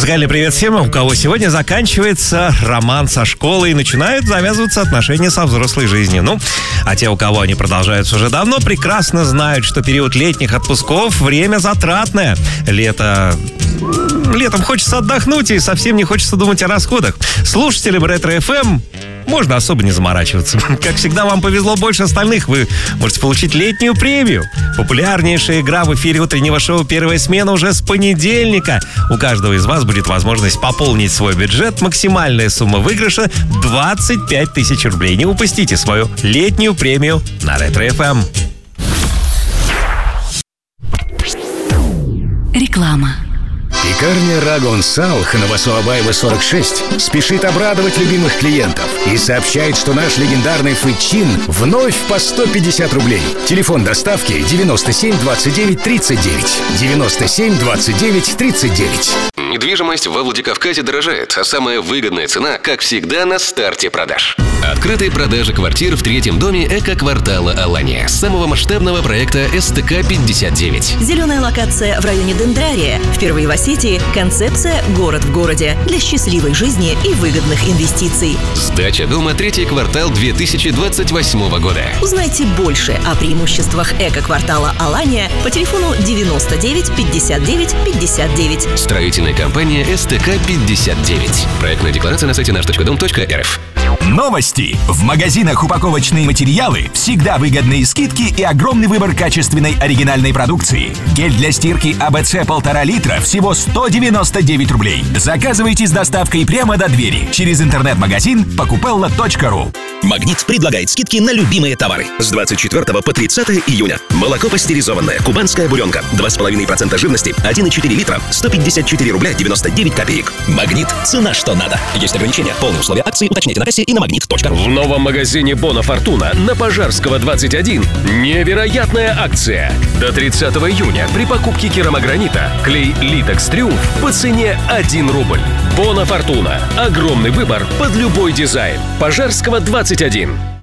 Музыкальный привет всем, у кого сегодня заканчивается роман со школой и начинают завязываться отношения со взрослой жизнью. А те, у кого они продолжаются уже давно, прекрасно знают, что период летних отпусков — время затратное. Летом хочется отдохнуть и совсем не хочется думать о расходах. Слушателям Ретро-ФМ можно особо не заморачиваться. Как всегда, вам повезло больше остальных. Вы можете получить летнюю премию. Популярнейшая игра в эфире утреннего шоу «Первая смена» уже с понедельника. У каждого из вас будет возможность пополнить свой бюджет. Максимальная сумма выигрыша — 25 тысяч рублей. Не упустите свою летнюю премию на Ретро-ФМ. Реклама. Пекарня Рагон Салх на Васуабаева 46 спешит обрадовать любимых клиентов и сообщает, что наш легендарный фычин вновь по 150 рублей. Телефон доставки 97 29 39. 97 29 39. Недвижимость во Владикавказе дорожает, а самая выгодная цена, как всегда, на старте продаж. Открытые продажи квартир в третьем доме эко-квартала Алания, самого масштабного проекта СТК-59. Зеленая локация в районе Дендрария. Впервые в Осетии концепция «Город в городе» для счастливой жизни и выгодных инвестиций. Сдача дома третий квартал 2028 года. Узнайте больше о преимуществах эко-квартала Алания по телефону 99 59 59. Строительная компания СТК-59. Проектная декларация на сайте наш.дом.рф. Новости. В магазинах упаковочные материалы всегда выгодные скидки и огромный выбор качественной оригинальной продукции. Гель для стирки АБЦ 1,5 литра всего 199 рублей. Заказывайте с доставкой прямо до двери через интернет-магазин покупелла.ру. «Магнит» предлагает скидки на любимые товары. С 24 по 30 июня. Молоко пастеризованное, кубанская буренка, 2,5% жирности, 1,4 литра, 154 рубля 99 копеек. «Магнит» — цена что надо. Есть ограничения. Полные условия акции уточняйте на кассе и на магнит.ру. В новом магазине «Бонфортуна» на Пожарского 21 невероятная акция. До 30 июня при покупке керамогранита клей Литекс Триумф по цене 1 рубль. «Бонфортуна» — огромный выбор под любой дизайн. Пожарского 21.